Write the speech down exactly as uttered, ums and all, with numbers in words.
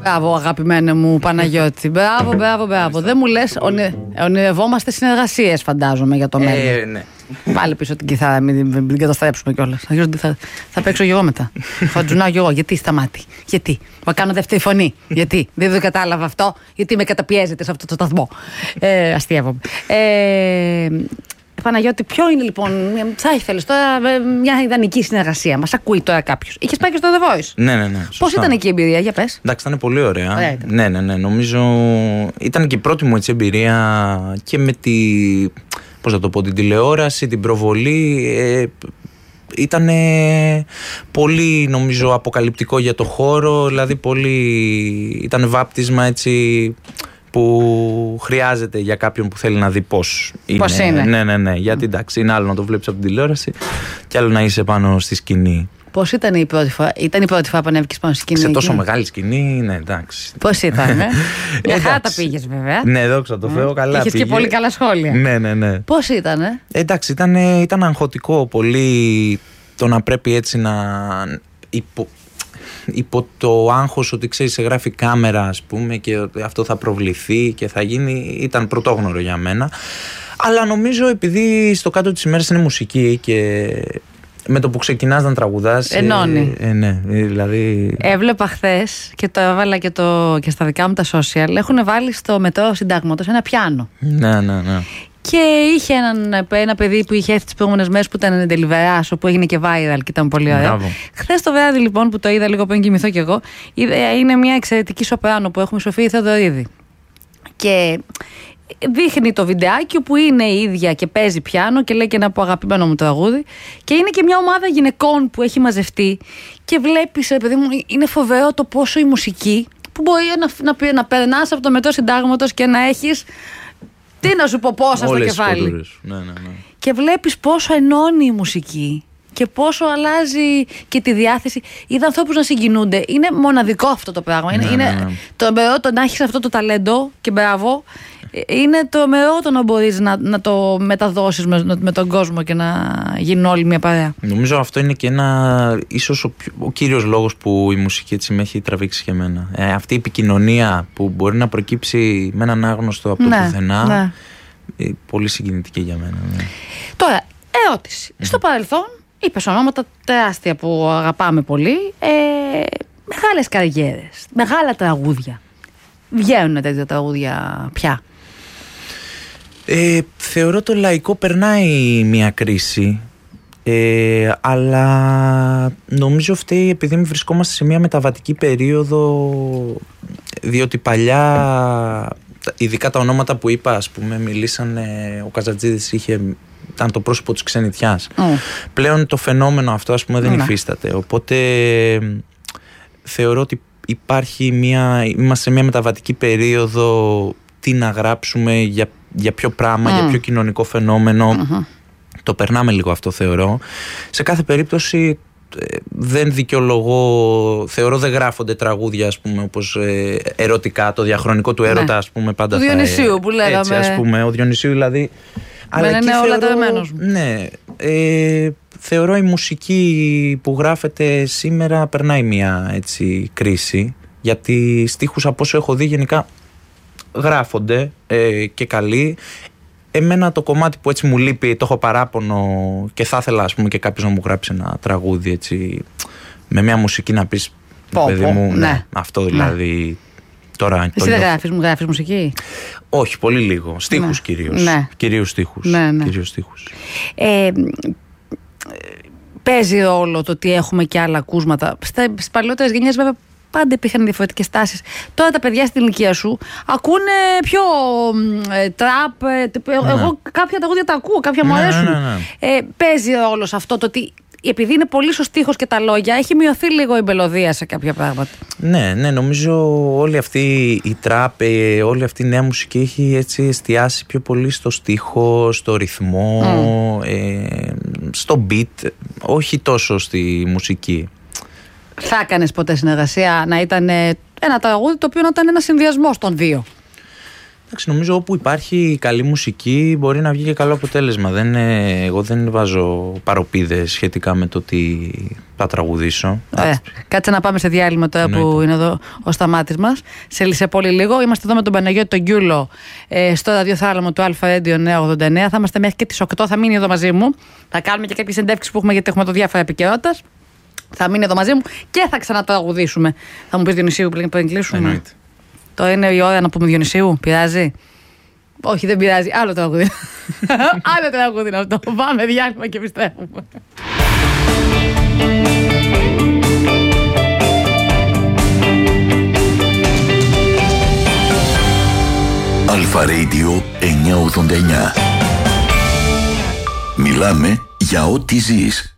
Μπράβο, αγαπημένη μου Παναγιώτη. Μπράβο, μπράβο, μπράβο. Δεν μου λες, ονει... ονειρευόμαστε συνεργασίες, φαντάζομαι, για το μέλλον. Ε, ναι. Πάλι πίσω την κιθάρα, μην την καταστρέψουμε κιόλας. Θα, θα παίξω κι εγώ μετά. Θα τζουνάω κι εγώ. Γιατί σταμάτη, γιατί. Μα κάνω δεύτερη φωνή. Γιατί. Δεν το κατάλαβα αυτό. Γιατί με καταπιέζετε σε αυτό το σταθμό. Ε, αστείευομαι. Ε, Παναγιώτη, ποιο είναι λοιπόν. Θα ήθελε τώρα μια ιδανική συνεργασία. Μας ακούει τώρα κάποιος. Είχες πάει και στο The Voice. Ναι, ναι, ναι. Πώς ήταν εκεί η εμπειρία, για πες. Εντάξει, ήταν πολύ ωραία. Ωραία ήταν. Ναι, ναι, ναι. Νομίζω ήταν και η πρώτη μου έτσι εμπειρία και με τη. Πώς θα το πω, την τηλεόραση, την προβολή. Ε, ήταν πολύ, νομίζω, αποκαλυπτικό για το χώρο. Δηλαδή, πολύ. Ήταν βάπτισμα έτσι. Που χρειάζεται για κάποιον που θέλει να δει πώς είναι. Πώς είναι. Ναι, ναι, ναι. Γιατί εντάξει, είναι άλλο να το βλέπεις από την τηλεόραση και άλλο να είσαι πάνω στη σκηνή. Πώς ήταν η πρώτη φορά, ήταν η πρώτη φορά που ανέβηκες πάνω στη σκηνή. Σε τόσο εκεί. μεγάλη σκηνή, ναι, εντάξει. Πώς ήταν, ε? Μια χαρά τα πήγες, βέβαια. Ναι, δόξα τω Θεώ, καλά. Είχες και πολύ καλά σχόλια. Ναι, ναι, ναι. Πώς ήταν, ε? Εντάξει, ήταν, ήταν αγχωτικό πολύ το να πρέπει έτσι να. Υπο... υπό το άγχος ότι ξέρεις σε γράφει κάμερα ας πούμε και ότι αυτό θα προβληθεί και θα γίνει, ήταν πρωτόγνωρο για μένα, αλλά νομίζω επειδή στο κάτω της ημέρας είναι μουσική και με το που ξεκινάς να τραγουδάς ενώνει. Ε, ε, ναι, δηλαδή. Έβλεπα χθες και το έβαλα και, το, και στα δικά μου τα social, έχουν βάλει στο μετρό συντάγματος ένα πιάνο. Ναι, ναι, ναι. Και είχε έναν, ένα παιδί που είχε έρθει τις προηγούμενες μέρες που ήταν ντελιβεράς, όπου έγινε και viral και ήταν πολύ ωραίο. Χθες το βράδυ λοιπόν που το είδα λίγο πριν κοιμηθώ κι εγώ, είναι μια εξαιρετική σοπράνο που έχουμε, η Σοφία Θεοδωρίδη. Και δείχνει το βιντεάκι που είναι η ίδια και παίζει πιάνο και λέει και ένα από αγαπημένο μου τραγούδι. Και είναι και μια ομάδα γυναικών που έχει μαζευτεί. Και βλέπεις, παιδί μου, είναι φοβερό το πόσο η μουσική που μπορεί να, να, να περνάς από το μετρό συντάγματος και να έχεις. Τι να σου πω, πόσα στο κεφάλι. Ναι, ναι, ναι. Και βλέπεις πόσο ενώνει η μουσική και πόσο αλλάζει και τη διάθεση. Είδα ανθρώπους να συγκινούνται. Είναι μοναδικό αυτό το πράγμα. Ναι, είναι, ναι, είναι ναι. τρομερό το να έχεις αυτό το ταλέντο και μπράβο. Είναι τρομερό το να μπορείς να, να το μεταδώσεις με, με τον κόσμο και να γίνουν όλοι μια παρέα. Νομίζω αυτό είναι και ένα, ίσως ο, ο κύριος λόγος που η μουσική έτσι με έχει τραβήξει και εμένα. Ε, αυτή η επικοινωνία που μπορεί να προκύψει με έναν άγνωστο από το ναι, πουθενά, ναι. Ε, πολύ συγκινητική για μένα. Ναι. Τώρα, ερώτηση. Mm. Στο παρελθόν είπες ονόματα τεράστια που αγαπάμε πολύ. Ε, μεγάλες καριέρες, μεγάλα τραγούδια. Βγαίνουν τέτοια τραγούδια πια. Ε, θεωρώ το λαϊκό περνάει μια κρίση, ε, αλλά νομίζω φταίει επειδή βρισκόμαστε σε μια μεταβατική περίοδο, διότι παλιά, ειδικά τα ονόματα που είπα, ας πούμε, μιλήσανε, ο Καζατζίδης είχε, ήταν το πρόσωπο της ξενιτιάς. Mm. Πλέον το φαινόμενο αυτό, ας πούμε, δεν mm. υφίσταται, οπότε θεωρώ ότι υπάρχει μια, είμαστε σε μια μεταβατική περίοδο, τι να γράψουμε, για, για ποιο πράγμα, mm. για ποιο κοινωνικό φαινόμενο. Mm-hmm. Το περνάμε λίγο αυτό, θεωρώ. Σε κάθε περίπτωση δεν δικαιολογώ, θεωρώ δεν γράφονται τραγούδια, ας πούμε, όπως ε, ερωτικά, το διαχρονικό του έρωτα, ναι. ας πούμε, πάντα του θα... Διονυσίου που λέγαμε. Έτσι, ας πούμε, ο Διονυσίου δηλαδή. Αλλά είναι όλα θεωρώ, ναι, ε, θεωρώ η μουσική που γράφεται σήμερα περνάει μια έτσι κρίση, γιατί στίχους από όσο έχω δει γενικά γράφονται ε, και καλοί. Εμένα το κομμάτι που έτσι μου λείπει, το έχω παράπονο και θα ήθελα, ας πούμε, και κάποιος να μου γράψει ένα τραγούδι έτσι, με μια μουσική να πεις, πω, παιδί πω, μου, ναι, ναι. αυτό δηλαδή. Ναι. Τώρα, εσύ δεν γράφεις, μου γράφεις μουσική? Όχι, πολύ λίγο. Στίχους, ναι. κυρίως. Ναι. Κυρίως στίχους. Ναι, ναι. Κυρίως στίχους. Ε, παίζει ρόλο το ότι έχουμε και άλλα ακούσματα. Στις παλαιότερες γενιές βέβαια πάντα υπήρχαν διαφορετικές τάσεις. Τώρα τα παιδιά στην ηλικία σου ακούνε πιο ε, τραπ. Ε, ναι. Εγώ κάποια τραγούδια τα ακούω, κάποια μου ναι, αρέσουν. Ναι, ναι, ναι. Ε, παίζει ρόλο σε αυτό το ότι επειδή είναι πολύ ο στίχος και τα λόγια, έχει μειωθεί λίγο η μελωδία σε κάποια πράγματα. Ναι, ναι, νομίζω όλη αυτή η τραπ, όλη αυτή η νέα μουσική έχει έτσι εστιάσει πιο πολύ στο στίχο, στο ρυθμό, mm. ε, στο beat, όχι τόσο στη μουσική. Θα έκανες ποτέ συνεργασία να ήταν ένα τραγούδι το οποίο να ήταν ένα συνδυασμός των δύο? Εντάξει, νομίζω όπου υπάρχει καλή μουσική μπορεί να βγει και καλό αποτέλεσμα. Δεν, εγώ δεν βάζω παροπίδες σχετικά με το τι θα τραγουδήσω. Ε, κάτσε να πάμε σε διάλειμμα τώρα. Εννοείται. Που είναι εδώ ο Σταμάτης μας. Σε, σε πολύ λίγο. Είμαστε εδώ με τον Παναγιώτη τον Γκιούλο ε, στο ραδιοθάλαμο του Αλφα Radio εννιακόσια ογδόντα εννέα. Θα είμαστε μέχρι και τις οκτώ. Θα μείνει εδώ μαζί μου. Θα κάνουμε και κάποιες συνεντεύξεις που έχουμε, γιατί έχουμε το διάφορα επικαιρότητας. Θα μείνει εδώ μαζί μου και θα ξανατραγουδήσουμε. Θα μου πεις, Διονυσίου, πριν κλείσουμε. Εννοείται. Τώρα είναι η ώρα να πούμε Διονυσίου. Πειράζει? Όχι, δεν πειράζει. Άλλο τραγούδι. Άλλο τραγούδι είναι αυτό. Πάμε διάλειμμα και επιστρέφουμε. Αλφα Radio εννιακόσια ογδόντα εννέα. Μιλάμε για ό,τι ζεις.